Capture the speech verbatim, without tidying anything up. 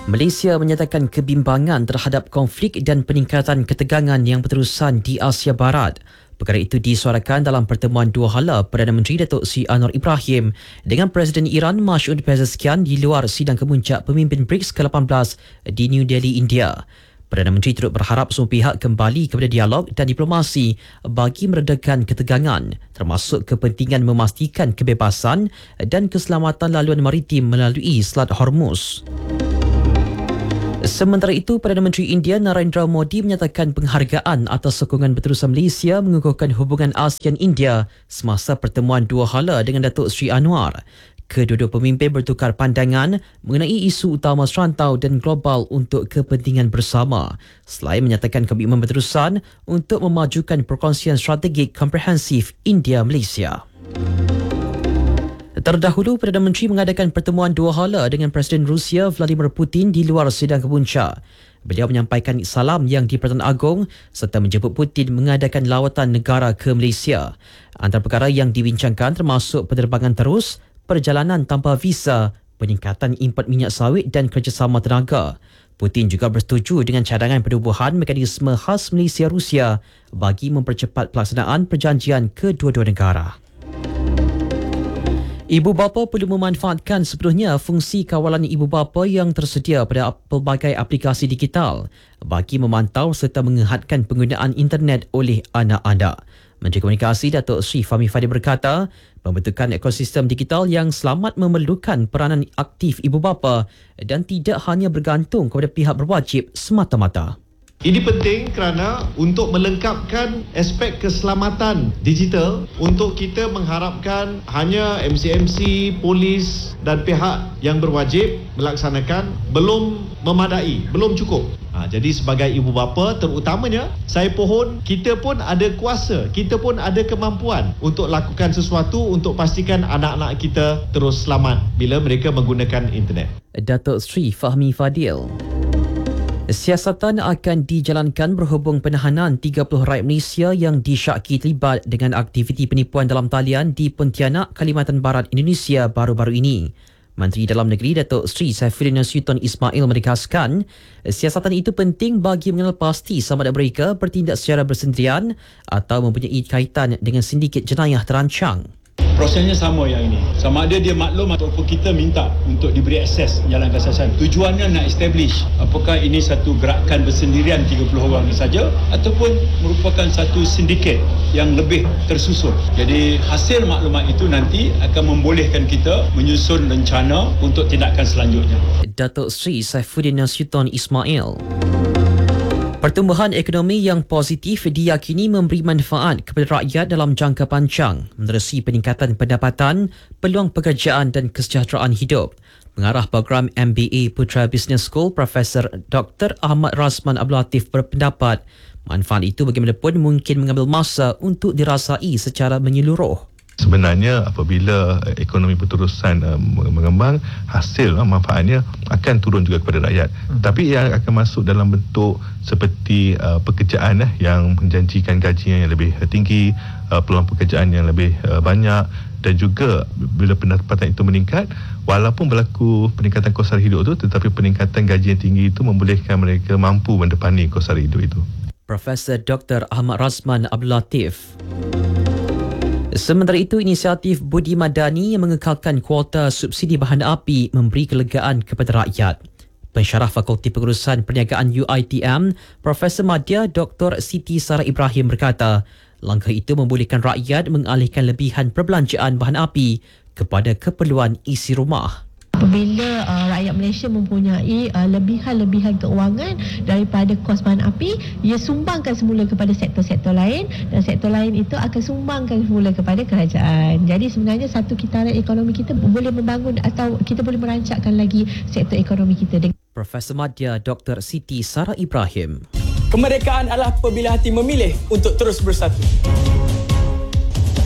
Malaysia menyatakan kebimbangan terhadap konflik dan peningkatan ketegangan yang berterusan di Asia Barat. Perkara itu disuarakan dalam pertemuan dua hala Perdana Menteri Datuk Seri Anwar Ibrahim dengan Presiden Iran Masoud Pezeshkian di luar sidang kemuncak pemimpin BRICS ke lapan belas di New Delhi, India. Perdana Menteri turut berharap semua pihak kembali kepada dialog dan diplomasi bagi meredakan ketegangan, termasuk kepentingan memastikan kebebasan dan keselamatan laluan maritim melalui Selat Hormuz. Sementara itu, Perdana Menteri India Narendra Modi menyatakan penghargaan atas sokongan berterusan Malaysia mengukuhkan hubungan ASEAN-India semasa pertemuan dua hala dengan Datuk Seri Anwar. Kedua-dua pemimpin bertukar pandangan mengenai isu utama serantau dan global untuk kepentingan bersama, selain menyatakan komitmen berterusan untuk memajukan perkongsian strategik komprehensif India-Malaysia. Terdahulu, Perdana Menteri mengadakan pertemuan dua hala dengan Presiden Rusia Vladimir Putin di luar sidang kemuncak. Beliau menyampaikan salam yang di-Pertuan Agong serta menjemput Putin mengadakan lawatan negara ke Malaysia. Antara perkara yang dibincangkan termasuk penerbangan terus, perjalanan tanpa visa, peningkatan import minyak sawit dan kerjasama tenaga. Putin juga bersetuju dengan cadangan penubuhan mekanisme khas Malaysia-Rusia bagi mempercepat pelaksanaan perjanjian kedua-dua negara. Ibu bapa perlu memanfaatkan sepenuhnya fungsi kawalan ibu bapa yang tersedia pada pelbagai aplikasi digital bagi memantau serta mengehatkan penggunaan internet oleh anak-anak. Menteri Komunikasi Datuk Seri Fahmi Fadil berkata, pembentukan ekosistem digital yang selamat memerlukan peranan aktif ibu bapa dan tidak hanya bergantung kepada pihak berwajib semata-mata. Ini penting kerana untuk melengkapkan aspek keselamatan digital, untuk kita mengharapkan hanya M C M C, polis dan pihak yang berwajib melaksanakan belum memadai, belum cukup. Ha, jadi sebagai ibu bapa terutamanya, saya pohon kita pun ada kuasa, kita pun ada kemampuan untuk lakukan sesuatu untuk pastikan anak-anak kita terus selamat bila mereka menggunakan internet. Datuk Seri Fahmi Fadil. Siasatan akan dijalankan berhubung penahanan tiga puluh rakyat Malaysia yang disyaki terlibat dengan aktiviti penipuan dalam talian di Pontianak, Kalimantan Barat, Indonesia baru-baru ini. Menteri Dalam Negeri Datuk Seri Saifuddin Nasution Ismail menegaskan, siasatan itu penting bagi mengenal pasti sama ada mereka bertindak secara bersendirian atau mempunyai kaitan dengan sindiket jenayah terancang. Prosesnya sama yang ini. Sama ada dia maklum ataupun kita minta untuk diberi akses jalan keasiasan. Tujuannya nak establish apakah ini satu gerakan bersendirian tiga puluh orang ini saja ataupun merupakan satu sindiket yang lebih tersusun. Jadi hasil maklumat itu nanti akan membolehkan kita menyusun rencana untuk tindakan selanjutnya. Datuk Seri Saifuddin Nasution Ismail. Pertumbuhan ekonomi yang positif diyakini memberi manfaat kepada rakyat dalam jangka panjang menerusi peningkatan pendapatan, peluang pekerjaan dan kesejahteraan hidup. Pengarah program M B A Putra Business School, Profesor Doktor Ahmad Rasman Abdul Latif berpendapat manfaat itu bagaimanapun mungkin mengambil masa untuk dirasai secara menyeluruh. Sebenarnya apabila ekonomi berterusan uh, mengembang, hasil uh, manfaatnya akan turun juga kepada rakyat. Hmm. Tapi ia akan masuk dalam bentuk seperti uh, pekerjaan uh, yang menjanjikan gaji yang lebih tinggi, uh, peluang pekerjaan yang lebih uh, banyak, dan juga bila pendapatan itu meningkat, walaupun berlaku peningkatan kos sara hidup itu, tetapi peningkatan gaji yang tinggi itu membolehkan mereka mampu mendepani kos sara hidup itu. Profesor Doktor Ahmad Rasman Abdul Latif. Sementara itu, inisiatif Budi Madani yang mengekalkan kuota subsidi bahan api memberi kelegaan kepada rakyat. Pensyarah Fakulti Pengurusan Perniagaan U I T M, Profesor Madya Doktor Siti Sarah Ibrahim berkata, langkah itu membolehkan rakyat mengalihkan lebihan perbelanjaan bahan api kepada keperluan isi rumah. Apabila uh, rakyat Malaysia mempunyai uh, lebihan-lebihan keuangan daripada kos bahan api, ia sumbangkan semula kepada sektor-sektor lain dan sektor lain itu akan sumbangkan semula kepada kerajaan. Jadi sebenarnya satu kitaran ekonomi kita boleh membangun atau kita boleh merancangkan lagi sektor ekonomi kita. Profesor Madya Doktor Siti Sarah Ibrahim. Kemerdekaan adalah apabila hati memilih untuk terus bersatu.